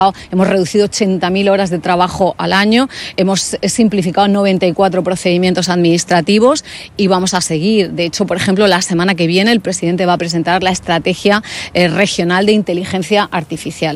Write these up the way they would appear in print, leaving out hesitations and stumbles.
Hemos reducido 80.000 horas de trabajo al año, hemos simplificado 94 procedimientos administrativos y vamos a seguir. De hecho, por ejemplo, la semana que viene el presidente va a presentar la estrategia regional de inteligencia artificial.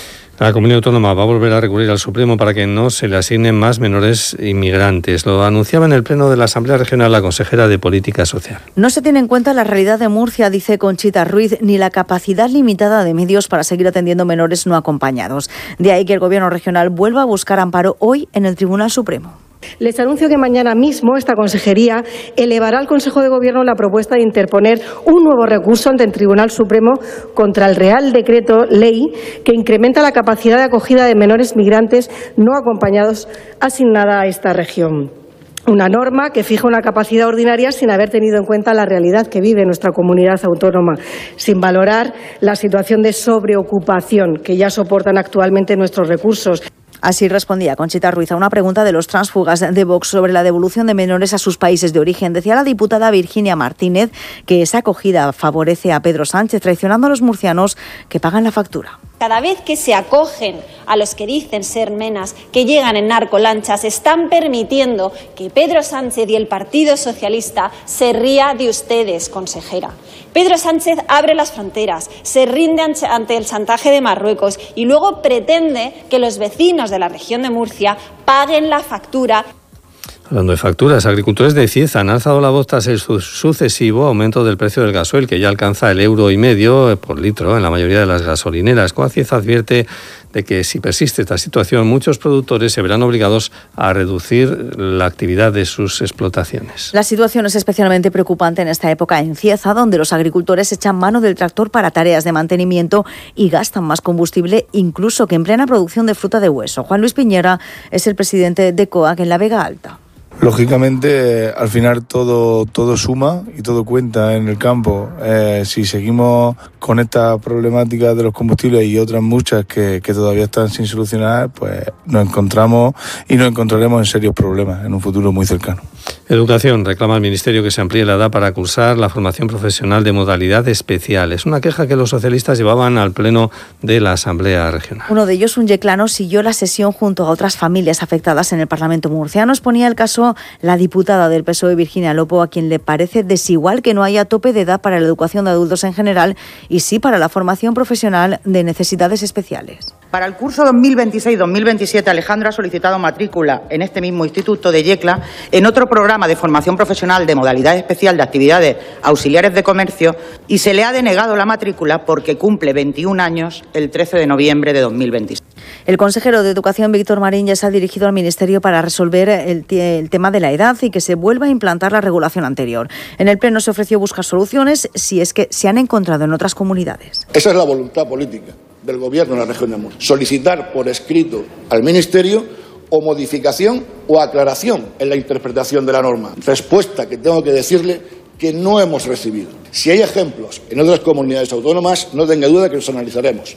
La comunidad autónoma va a volver a recurrir al Supremo para que no se le asignen más menores inmigrantes. Lo anunciaba en el Pleno de la Asamblea Regional la consejera de Política Social. No se tiene en cuenta la realidad de Murcia, dice Conchita Ruiz, ni la capacidad limitada de medios para seguir atendiendo menores no acompañados. De ahí que el Gobierno regional vuelva a buscar amparo hoy en el Tribunal Supremo. Les anuncio que mañana mismo esta consejería elevará al Consejo de Gobierno la propuesta de interponer un nuevo recurso ante el Tribunal Supremo contra el Real Decreto Ley que incrementa la capacidad de acogida de menores migrantes no acompañados asignada a esta región. Una norma que fija una capacidad ordinaria sin haber tenido en cuenta la realidad que vive nuestra comunidad autónoma, sin valorar la situación de sobreocupación que ya soportan actualmente nuestros recursos. Así respondía Conchita Ruiz a una pregunta de los tránsfugas de Vox sobre la devolución de menores a sus países de origen. Decía la diputada Virginia Martínez que esa acogida favorece a Pedro Sánchez, traicionando a los murcianos que pagan la factura. Cada vez que se acogen a los que dicen ser menas, que llegan en narcolanchas, están permitiendo que Pedro Sánchez y el Partido Socialista se ría de ustedes, consejera. Pedro Sánchez abre las fronteras, se rinde ante el chantaje de Marruecos y luego pretende que los vecinos de la región de Murcia paguen la factura. Hablando de facturas, agricultores de Cieza han alzado la voz tras el sucesivo aumento del precio del gasoil, que ya alcanza el €1,50 por litro en la mayoría de las gasolineras. Cieza advierte de que si persiste esta situación, muchos productores se verán obligados a reducir la actividad de sus explotaciones. La situación es especialmente preocupante en esta época en Cieza, donde los agricultores echan mano del tractor para tareas de mantenimiento y gastan más combustible incluso que en plena producción de fruta de hueso. Juan Luis Piñera es el presidente de COAG en la Vega Alta. Lógicamente, al final todo suma y todo cuenta en el campo. Si seguimos con esta problemática de los combustibles y otras muchas que todavía están sin solucionar, pues nos encontramos y nos encontraremos en serios problemas en un futuro muy cercano. Educación reclama al Ministerio que se amplíe la edad para cursar la formación profesional de modalidad especial. Es una queja que los socialistas llevaban al Pleno de la Asamblea Regional. Uno de ellos, un yeclano, siguió la sesión junto a otras familias afectadas en el Parlamento murciano. Exponía el caso la diputada del PSOE, Virginia Lopo, a quien le parece desigual que no haya tope de edad para la educación de adultos en general y sí para la formación profesional de necesidades especiales. Para el curso 2026-2027, Alejandro ha solicitado matrícula en este mismo instituto de Yecla en otro programa de formación profesional de modalidad especial de actividades auxiliares de comercio y se le ha denegado la matrícula porque cumple 21 años el 13 de noviembre de 2026. El consejero de Educación, Víctor Marín, ya se ha dirigido al Ministerio para resolver el tema de la edad y que se vuelva a implantar la regulación anterior. En el Pleno se ofreció buscar soluciones si es que se han encontrado en otras comunidades. Esa es la voluntad política del Gobierno en la región de Murcia. Solicitar por escrito al Ministerio o modificación o aclaración en la interpretación de la norma. Respuesta que tengo que decirle que no hemos recibido. Si hay ejemplos en otras comunidades autónomas, no tenga duda que los analizaremos.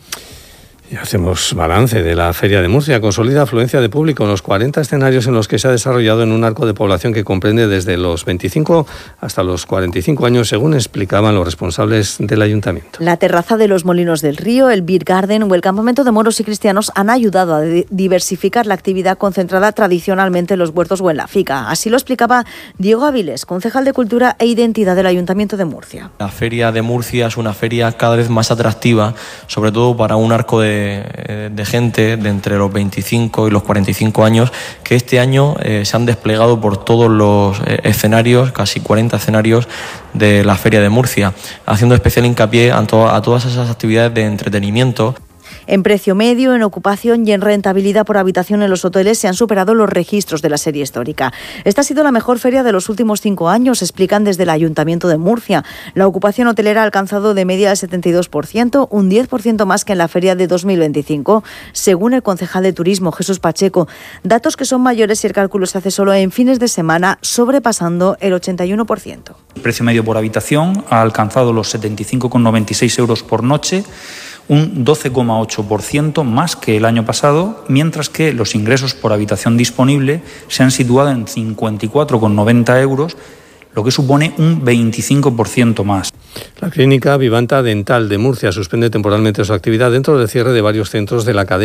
Y hacemos balance de la Feria de Murcia. Consolida afluencia de público en los 40 escenarios en los que se ha desarrollado en un arco de población que comprende desde los 25 hasta los 45 años, según explicaban los responsables del ayuntamiento. La terraza de los Molinos del Río, el Beer Garden o el campamento de moros y cristianos han ayudado a diversificar la actividad concentrada tradicionalmente en los huertos o en la finca. Así lo explicaba Diego Aviles, concejal de Cultura e Identidad del Ayuntamiento de Murcia. La Feria de Murcia es una feria cada vez más atractiva, sobre todo para un arco de gente de entre los 25 y los 45 años que este año se han desplegado por todos los escenarios, casi 40 escenarios de la Feria de Murcia, haciendo especial hincapié a todas esas actividades de entretenimiento. En precio medio, en ocupación y en rentabilidad por habitación en los hoteles se han superado los registros de la serie histórica. Esta ha sido la mejor feria de los últimos 5 años, explican desde el Ayuntamiento de Murcia. La ocupación hotelera ha alcanzado de media el 72%, un 10% más que en la feria de 2025, según el concejal de Turismo, Jesús Pacheco. Datos que son mayores si el cálculo se hace solo en fines de semana, sobrepasando el 81%. El precio medio por habitación ha alcanzado los 75,96 euros por noche, un 12,8% más que el año pasado, mientras que los ingresos por habitación disponible se han situado en 54,90 euros, lo que supone un 25% más. La clínica Vivanta Dental de Murcia suspende temporalmente su actividad dentro del cierre de varios centros de la cadena.